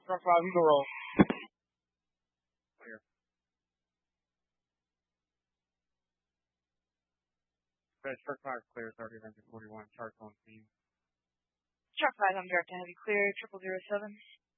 Truck 5, Eagle roll. Clear. Truck 5 clear, authority engine 41, charge on scene. Truck 5, I'm direct to heavy clear, 0007.